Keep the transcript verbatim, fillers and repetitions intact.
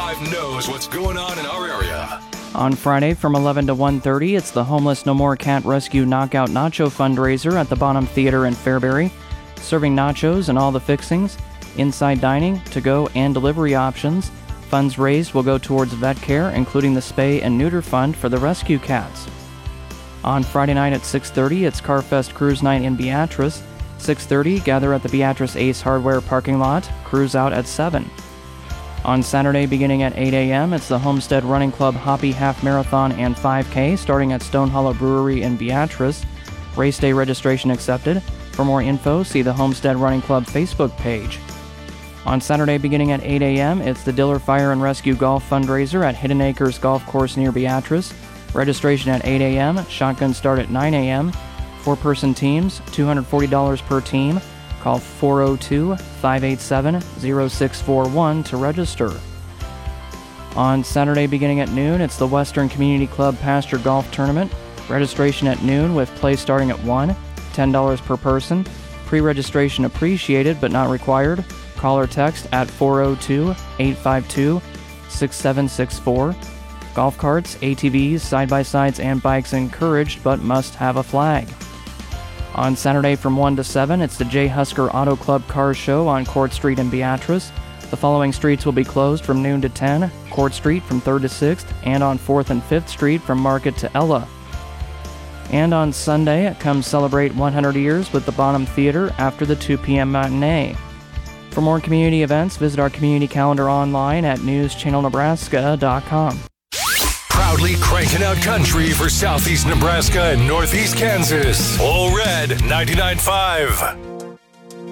five knows what's going on in our area. On Friday from eleven to one thirty, it's the Homeless No More Cat Rescue Knockout Nacho fundraiser at the Bonham Theater in Fairbury. Serving nachos and all the fixings, inside dining, to-go, and delivery options. Funds raised will go towards vet care, including the spay and neuter fund for the rescue cats. On Friday night at six thirty, it's Carfest Cruise Night in Beatrice. six thirty, gather at the Beatrice Ace Hardware parking lot. Cruise out at seven. On Saturday, beginning at eight a.m., it's the Homestead Running Club Hoppy Half Marathon and five K, starting at Stone Hollow Brewery in Beatrice. Race day registration accepted. For more info, see the Homestead Running Club Facebook page. On Saturday, beginning at eight a.m., it's the Diller Fire and Rescue Golf Fundraiser at Hidden Acres Golf Course near Beatrice. Registration at eight a.m., shotguns start at nine a.m. Four-person teams, two hundred forty dollars per team. Call four oh two, five eight seven, oh six four one to register. On Saturday beginning at noon, it's the Western Community Club Pasture Golf Tournament. Registration at noon with play starting at one, ten dollars per person. Pre-registration appreciated but not required. Call or text at four oh two, eight five two, six seven six four. Golf carts, A T Vs, side-by-sides, and bikes encouraged but must have a flag. On Saturday from one to seven, it's the J. Husker Auto Club Car Show on Court Street in Beatrice. The following streets will be closed from noon to ten, Court Street from third to sixth, and on fourth and fifth Street from Market to Ella. And on Sunday, come celebrate one hundred years with the Bonham Theater after the two p.m. matinee. For more community events, visit our community calendar online at news channel nebraska dot com. Proudly cranking out country for southeast Nebraska and northeast Kansas. All Red ninety-nine point five.